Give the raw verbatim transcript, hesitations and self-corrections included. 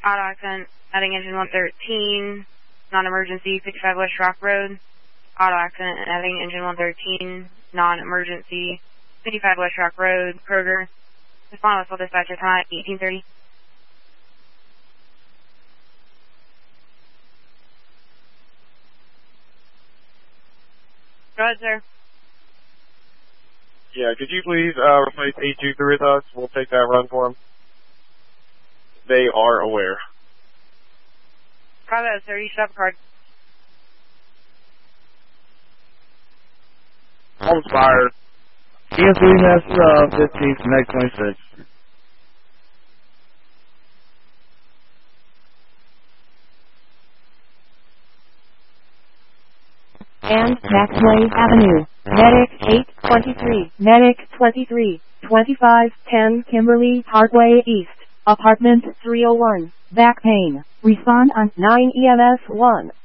Auto accident, adding engine one thirteen, non-emergency, fifty-five West Rock Road. Auto accident, adding engine one thirteen, non-emergency, fifty-five West Rock Road, Kroger. Respond with full dispatch at time eighteen thirty. Go ahead, sir. Yeah, could you please uh, replace eight two three with us? We'll take that run for them. They are aware. Copy that, sir. You should have a card. Home's fired. E S B S uh, fifteen, Connect twenty-six. And Maxway Avenue. Medic eight twenty-three. Medic twenty-three. twenty-five ten Kimberly Parkway East. Apartment three oh one. Back pain. Respond on nine E M S one.